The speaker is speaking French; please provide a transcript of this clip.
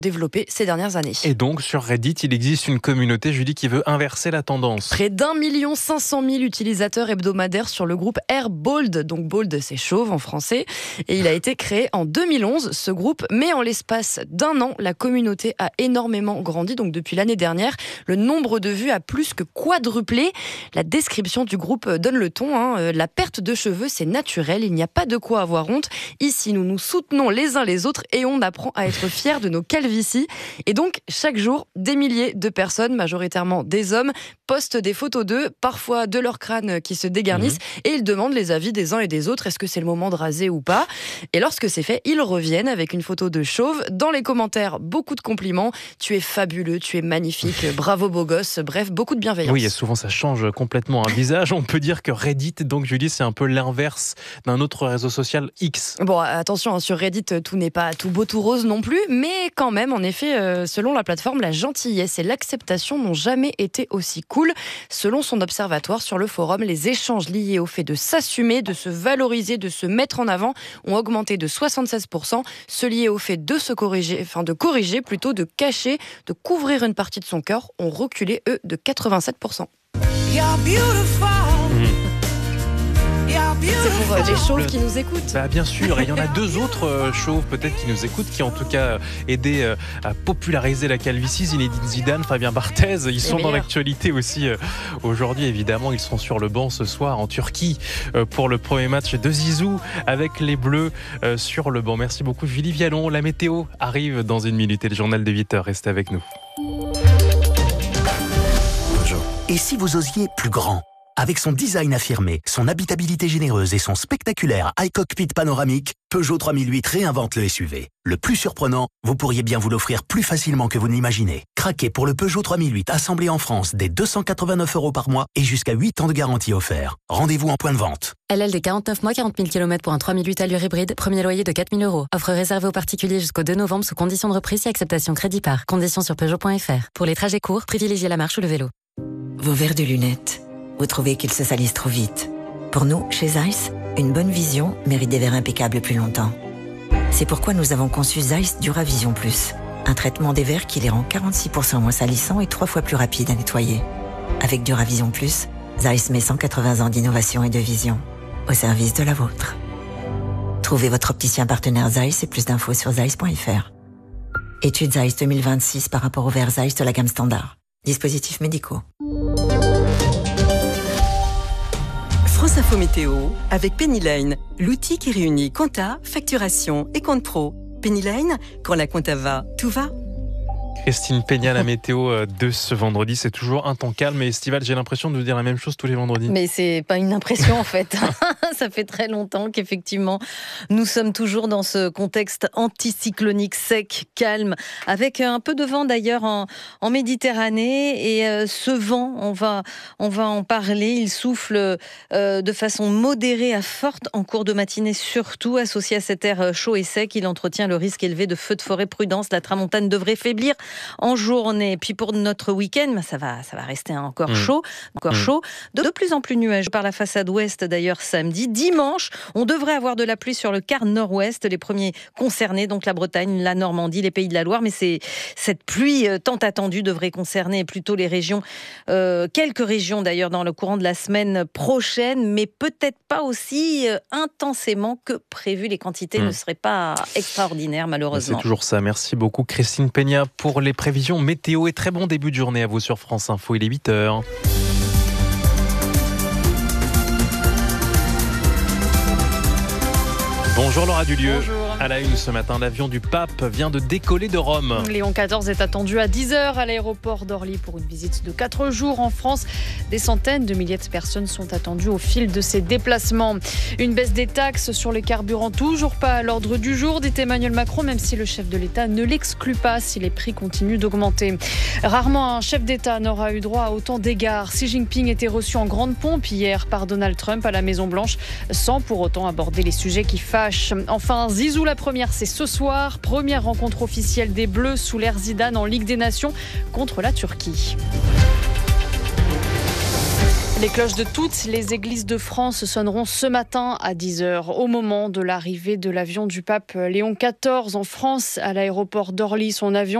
développé ces dernières années. Et donc, sur Reddit, il existe une communauté, Julie, qui veut inverser la tendance. Près d'1 500 000 utilisateurs hebdomadaires sur le groupe Airbold. Donc Bold, c'est chauve en français. Et il a été créé en 2011, ce groupe. Mais en l'espace d'un an, la communauté a énormément grandi. Donc depuis l'année dernière, le nombre de vues a plus que quadruplé. La description du groupe donne le ton. La perte de cheveux, c'est naturel. Il n'y a pas de quoi avoir honte. Ici, nous nous soutenons les uns les autres et on apprend à être fiers de nos calvities. Et donc, chaque jour, des milliers de personnes, majoritairement des hommes, postent des photos d'eux, parfois de leur crâne qui se dégarnissent, et ils demandent les avis des uns et des autres. Est-ce que c'est le moment de raser ou pas ? Et lorsque c'est fait, ils reviennent avec une photo de chauve. Dans les commentaires, beaucoup de compliments. Tu es fabuleux, tu es magnifique, bravo beau gosse. Bref, beaucoup de bienveillance. Oui, et souvent ça change complètement un visage. On peut dire que Reddit, donc Julie, c'est un peu l'inverse d'un autre réseau social X. Bon, attention, sur Reddit, tout n'est pas tout beau, tout rose non plus, mais quand même, en effet, selon la plateforme, la gentillesse et l'acceptation n'ont jamais été aussi cool. Selon son observatoire sur le forum, les échanges liés au fait de s'assumer, de se valoriser, de se mettre en avant ont augmenté de 76%. Ceux liés au fait de se corriger, de corriger plutôt, de cacher, de couvrir une partie de son corps ont reculé, eux, de 87%. C'est pour les chauves qui nous écoutent. Bien sûr, et il y en a deux autres chauves peut-être qui nous écoutent, qui ont en tout cas aidé à populariser la calvitie. Zinedine Zidane, Fabien Barthez, ils sont dans l'actualité aussi aujourd'hui. Évidemment, ils seront sur le banc ce soir en Turquie pour le premier match de Zizou avec les Bleus sur le banc. Merci beaucoup Julie Vialon. La météo arrive dans une minute et le journal de 8h. Restez avec nous. Et si vous osiez plus grand ? Avec son design affirmé, son habitabilité généreuse et son spectaculaire iCockpit panoramique, Peugeot 3008 réinvente le SUV. Le plus surprenant, vous pourriez bien vous l'offrir plus facilement que vous ne l'imaginez. Craquez pour le Peugeot 3008 assemblé en France dès 289 € par mois et jusqu'à 8 ans de garantie offert. Rendez-vous en point de vente. LLD 49 mois, 40 000 km pour un 3008 allure hybride, premier loyer de 4 000 €. Offre réservée aux particuliers jusqu'au 2 novembre sous conditions de reprise et acceptation crédit par. Conditions sur Peugeot.fr. Pour les trajets courts, privilégiez la marche ou le vélo. Vos verres de lunettes. Vous trouvez qu'ils se salissent trop vite. Pour nous, chez Zeiss, une bonne vision mérite des verres impeccables plus longtemps. C'est pourquoi nous avons conçu Zeiss Duravision Plus, un traitement des verres qui les rend 46% moins salissants et 3 fois plus rapides à nettoyer. Avec Duravision Plus, Zeiss met 180 ans d'innovation et de vision au service de la vôtre. Trouvez votre opticien partenaire Zeiss et plus d'infos sur zeiss.fr. Étude Zeiss 2026 par rapport aux verres Zeiss de la gamme standard. Dispositifs médicaux. France Info Météo avec Pennyline, l'outil qui réunit compta, facturation et compte pro. Pennyline, quand la compta va, tout va. Christine Peña, la météo de ce vendredi, c'est toujours un temps calme et estival. J'ai l'impression de vous dire la même chose tous les vendredis. Mais c'est pas une impression en fait. Ça fait très longtemps qu'effectivement nous sommes toujours dans ce contexte anticyclonique sec, calme, avec un peu de vent d'ailleurs en Méditerranée. Et ce vent, on va en parler. Il souffle de façon modérée à forte en cours de matinée, surtout associé à cet air chaud et sec. Il entretient le risque élevé de feux de forêt. Prudence, la tramontane devrait faiblir en journée. Puis pour notre week-end, ça va rester encore chaud, chaud. De plus en plus nuageux par la façade ouest d'ailleurs samedi. Dimanche, on devrait avoir de la pluie sur le quart nord-ouest. Les premiers concernés, donc la Bretagne, la Normandie, les Pays de la Loire. Mais cette pluie tant attendue devrait concerner plutôt les régions, quelques régions d'ailleurs dans le courant de la semaine prochaine, mais peut-être pas aussi intensément que prévu. Les quantités ne seraient pas extraordinaires malheureusement. C'est toujours ça. Merci beaucoup Christine Peña pour les prévisions météo et très bon début de journée à vous sur France Info. Il est 8h. Bonjour Laura Dulieu. Bonjour. À la une ce matin, l'avion du pape vient de décoller de Rome. Léon XIV est attendu à 10h à l'aéroport d'Orly pour une visite de 4 jours en France. Des centaines de milliers de personnes sont attendues au fil de ces déplacements. Une baisse des taxes sur les carburants, toujours pas à l'ordre du jour, dit Emmanuel Macron, même si le chef de l'État ne l'exclut pas si les prix continuent d'augmenter. Rarement un chef d'État n'aura eu droit à autant d'égards. Xi Jinping était reçu en grande pompe hier par Donald Trump à la Maison-Blanche, sans pour autant aborder les sujets qui fâchent. Enfin, Zizou, la première, c'est ce soir. Première rencontre officielle des Bleus sous l'ère Zidane en Ligue des Nations contre la Turquie. Les cloches de toutes les églises de France sonneront ce matin à 10h au moment de l'arrivée de l'avion du pape Léon XIV en France à l'aéroport d'Orly. Son avion